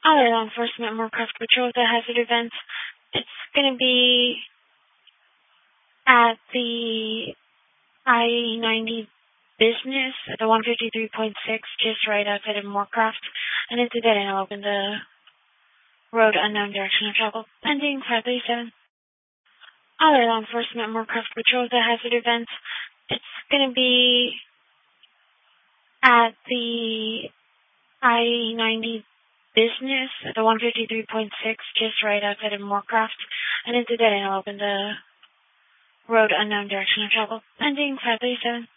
Other law enforcement, Moorcroft Patrol, the hazard events. It's going to be at the I-90 business, at the 153.6, just right outside of Moorcroft. And it's a dead end. I'll open the road unknown direction of travel. Pending 537. Other law enforcement, Moorcroft Patrol, the hazard events. It's going to be at the I-90 business, at the 153.6, just right outside of Moorcroft. And it's a dead end. I'll open the road unknown direction of travel. Pending 537.